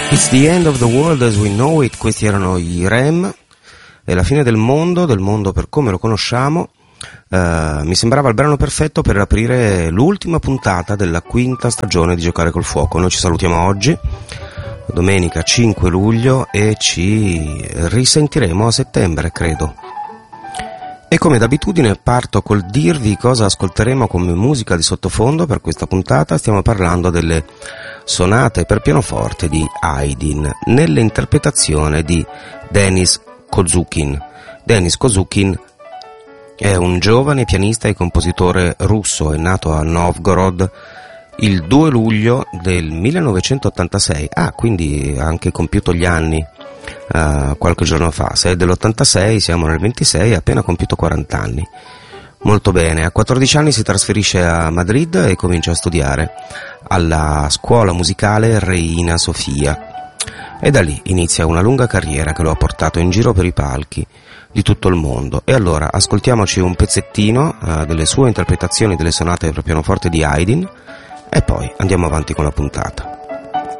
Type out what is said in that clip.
It's the end of the world as we know it. Questi erano i Rem. È la fine del mondo per come lo conosciamo. Mi sembrava il brano perfetto per aprire l'ultima puntata della quinta stagione di Giocare col Fuoco. Noi ci salutiamo oggi, domenica 5 luglio, e ci risentiremo a settembre, credo. E come d'abitudine parto col dirvi cosa ascolteremo come musica di sottofondo per questa puntata. Stiamo parlando delle sonate per pianoforte di Haydn nell'interpretazione di Denis Kozukin. Denis Kozukin è un giovane pianista e compositore russo, è nato a Novgorod il 2 luglio del 1986, quindi ha anche compiuto gli anni qualche giorno fa. Se è dell'86, siamo nel 26, ha appena compiuto 40 anni. Molto bene, a 14 anni si trasferisce a Madrid e comincia a studiare alla scuola musicale Reina Sofia, e da lì inizia una lunga carriera che lo ha portato in giro per i palchi di tutto il mondo. E allora ascoltiamoci un pezzettino delle sue interpretazioni delle sonate per pianoforte di Haydn e poi andiamo avanti con la puntata.